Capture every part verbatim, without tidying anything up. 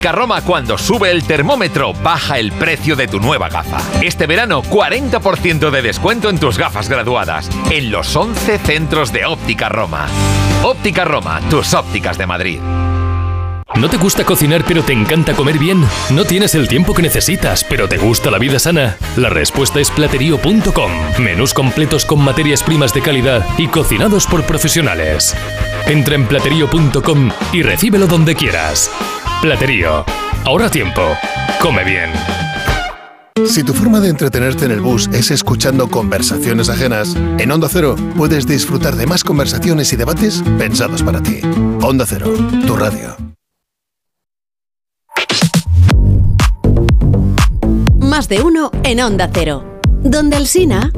Roma, cuando sube el termómetro, baja el precio de tu nueva gafa. Este verano, cuarenta por ciento de descuento en tus gafas graduadas, en los once centros de Óptica Roma. Óptica Roma, tus ópticas de Madrid. ¿No te gusta cocinar pero te encanta comer bien? ¿No tienes el tiempo que necesitas pero te gusta la vida sana? La respuesta es platerío punto com. Menús completos con materias primas de calidad y cocinados por profesionales. Entra en platerío punto com y recíbelo donde quieras. Platerío. Ahorra tiempo. Come bien. Si tu forma de entretenerte en el bus es escuchando conversaciones ajenas, en Onda Cero puedes disfrutar de más conversaciones y debates pensados para ti. Onda Cero, tu radio. Más de uno en Onda Cero. Donde Alsina.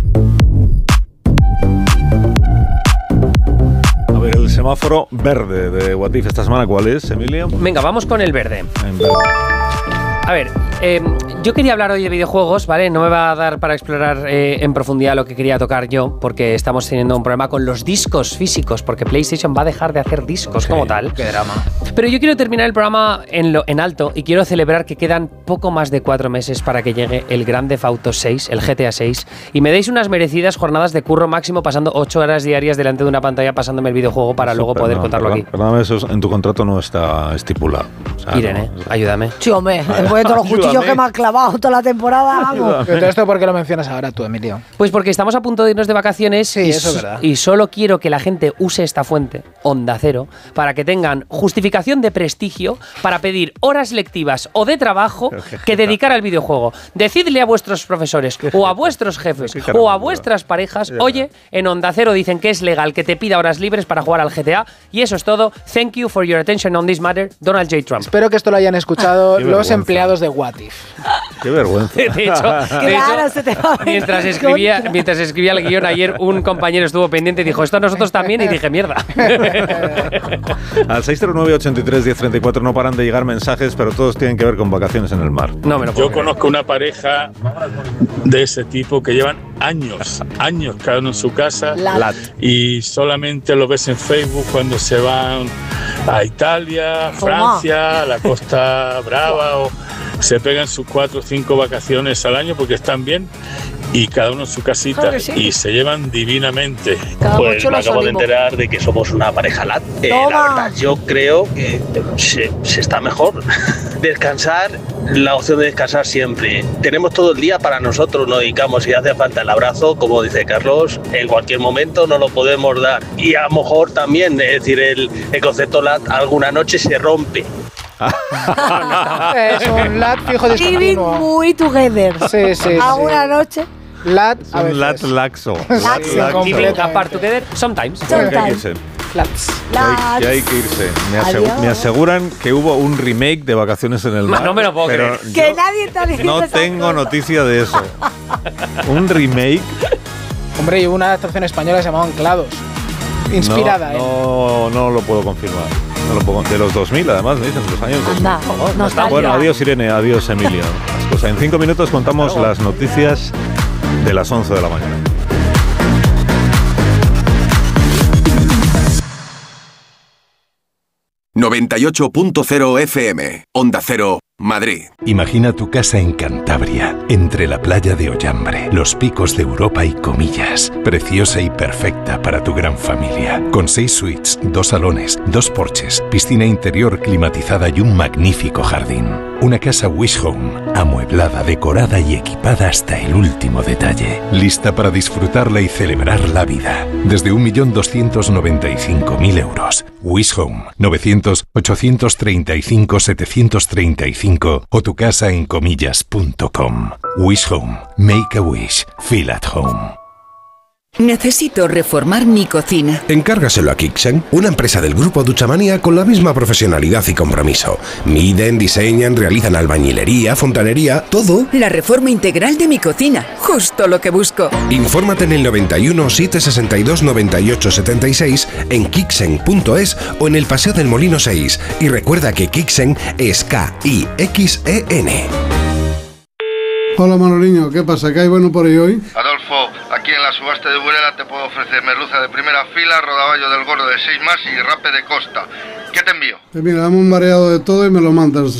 A ver, el semáforo verde de What If esta semana, ¿cuál es, Emilio? Venga, vamos con el verde. En verde. A ver, eh, yo quería hablar hoy de videojuegos, ¿vale? No me va a dar para explorar eh, en profundidad lo que quería tocar yo, porque estamos teniendo un problema con los discos físicos, porque PlayStation va a dejar de hacer discos Okay. como tal. Qué drama. Pero yo quiero terminar el programa en, lo, en alto y quiero celebrar que quedan poco más de cuatro meses para que llegue el Grand Theft Auto seis, el G T A seis, y me deis unas merecidas jornadas de curro máximo pasando ocho horas diarias delante de una pantalla pasándome el videojuego para Eso, luego poder perdón, contarlo perdón, aquí. Perdóname, eso en tu contrato no está estipulado. O sea, Irene, no, ayúdame. Sí, hombre, después de todos los cuchillos Ayúdame. que me has clavado toda la temporada, vamos. Pero todo esto, ¿por qué lo mencionas ahora tú, Emilio? Pues porque estamos a punto de irnos de vacaciones Sí, y, eso es verdad. y solo quiero que la gente use esta fuente, Onda Cero, para que tengan justificación de prestigio para pedir horas lectivas o de trabajo que dedicar al videojuego. Decidle a vuestros profesores o a vuestros jefes o a vuestras parejas, oye, en Onda Cero dicen que es legal que te pida horas libres para jugar al G T A y eso es todo. Thank you for your attention on this matter, Donald J. Trump. Espero que esto lo hayan escuchado Qué los vergüenza. empleados de What If. Qué vergüenza. De hecho, de Claro, hecho, se te va a ver mientras en escribía, contra. mientras escribía el guión ayer, un compañero estuvo pendiente y dijo, esto a nosotros también, y dije, mierda. Al seis cero nueve, ochenta y tres, diez treinta y cuatro no paran de llegar mensajes, pero todos tienen que ver con vacaciones en el mar. No me lo puedo Yo creer. conozco una pareja de ese tipo que llevan años, años cada uno en su casa La- y solamente lo ves en Facebook cuando se van a Italia, Francia, a la Costa Brava o se pegan sus cuatro o cinco vacaciones al año porque están bien y cada uno en su casita Claro que sí. y se llevan divinamente. Cada Pues mucho me los acabo de olivos. enterar de que somos una pareja lat. Eh, Toma. la verdad, yo creo que se, se está mejor. Descansar, la opción de descansar siempre. Tenemos todo el día para nosotros, nos dedicamos. Si hace falta el abrazo, como dice Carlos, en cualquier momento nos lo podemos dar. Y a lo mejor también, es decir, el, el concepto lat alguna noche se rompe. Es un lat fijo Living discontinuo. muy together. Sí, sí, Alguna sí. noche. Lat Es a un veces. lat laxo. Laxo. Laxo. Living apart together, sometimes. Que hay que Sometimes. irse. Lats. Que hay, que hay que irse. Me, asegu- Adiós. me aseguran que hubo un remake de Vacaciones en el Mar. No me lo puedo pero creer. Que yo nadie está diciendo no esas tengo cosas. noticia de eso. Un remake. Hombre, y hubo una adaptación española que se llamaba Anclados. Inspirada, ¿eh? no, no, no lo puedo confirmar. No lo puedo- de los dos mil, además, me dicen, de los años dos mil. Anda, nostalgia. Bueno, adiós Irene, adiós Emilio. Pues en cinco minutos contamos las noticias de las once de la mañana. noventa y ocho punto cero F M, Onda Cero, Madrid. Imagina tu casa en Cantabria, entre la playa de Ollambre, los picos de Europa y Comillas. Preciosa y perfecta para tu gran familia. Con seis suites, dos salones, dos porches, piscina interior climatizada y un magnífico jardín. Una casa Wish Home, amueblada, decorada y equipada hasta el último detalle. Lista para disfrutarla y celebrar la vida. Desde un millón doscientos noventa y cinco mil euros. Wish Home, novecientos, ochocientos treinta y cinco, setecientos treinta y cinco o tu casa en comillas punto com. Wish Home, make a wish, feel at home. Necesito reformar mi cocina. Encárgaselo a Kixen, una empresa del grupo Duchamanía con la misma profesionalidad y compromiso. Miden, diseñan, realizan albañilería, fontanería, todo. La reforma integral de mi cocina, justo lo que busco. Infórmate en el noventa y uno, setecientos sesenta y dos, noventa y ocho setenta y seis, en kixen punto es o en el Paseo del Molino seis. Y recuerda que Kixen es K I X E N. Hola Manoliño, ¿qué pasa? ¿Qué hay bueno por ahí hoy? Adolfo, aquí en la la subasta de Burela te puedo ofrecer merluza de primera fila, rodaballo del gordo de seis más y rape de costa. ¿Qué te envío? Pues mira, dame un mareado de todo y me lo mandas.